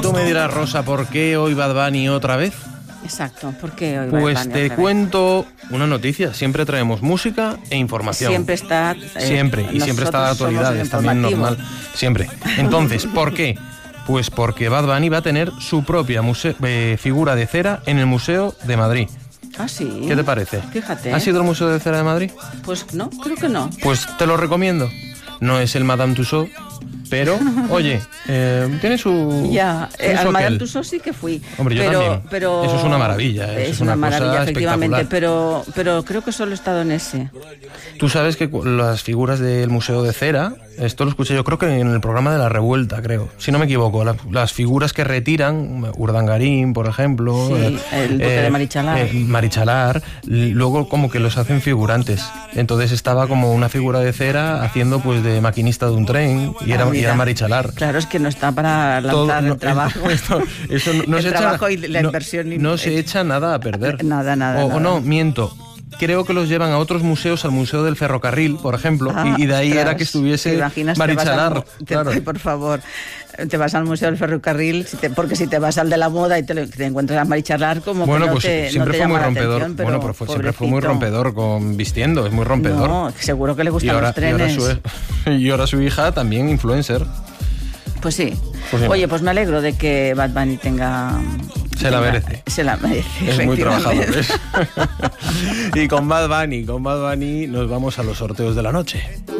tú me dirás, Rosa, ¿por qué hoy Bad Bunny otra vez? Exacto, ¿por qué hoy Pues Bad Bunny te otra vez? cuento una noticia. Siempre traemos música e información. Siempre está... Siempre. Y siempre está de nosotros somos actualidad. el Es también informativo. normal. Siempre. Entonces, ¿por qué? Pues porque Bad Bunny va a tener su propia figura de cera en el Museo de Madrid. Ah, sí. ¿Qué te parece? Fíjate. ¿Has ido al Museo de Cera de Madrid? Pues no, creo que no. Pues te lo recomiendo. No es el Madame Tussauds, pero, oye, tiene su... Ya, tiene su al Madame aquel. Tussauds sí que fui. Hombre, yo también. Pero Eso es una maravilla, Es una cosa maravilla, efectivamente. espectacular. Pero creo que solo he estado en ese. Tú sabes que las figuras del Museo de Cera, esto lo escuché yo creo que en el programa de La Revuelta, creo, si no me equivoco, las figuras que retiran, Urdangarín, por ejemplo, Sí, el duque de Marichalar. Marichalar, luego como que los hacen figurantes. Entonces estaba como una figura de cera haciendo pues de maquinista de un tren y era Marichalar. Claro, es que no está para lanzar el trabajo. Eso no el se trabajo echa, y la inversión. No se echa nada a perder. Nada. O no, miento. Creo que los llevan a otros museos, al Museo del Ferrocarril, por ejemplo, y de ahí ostras, era que estuviese ¿te imaginas? Marichalar. Claro. Por favor, te vas al Museo del Ferrocarril, porque si te vas al de la moda y te encuentras a Marichalar, como bueno, que no pues te, siempre no te fue muy llama la rompedor. atención, Bueno, pero siempre fue muy rompedor vistiendo, es muy rompedor. No, seguro que le gustan los trenes. Y ahora su hija también influencer. Pues sí. Pues sí. Oye, pues me alegro de que Bad Bunny tenga... La merece. Se la merece. Es muy trabajador. efectivamente. Y con Bad Bunny nos vamos a los sorteos de la noche.